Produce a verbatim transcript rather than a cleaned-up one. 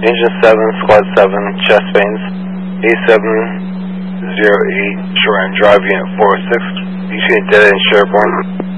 Engine seven, Squad seven, chest pains, A seven zero eight, Sherman Drive, Unit four oh six, between Dead End Sherborne.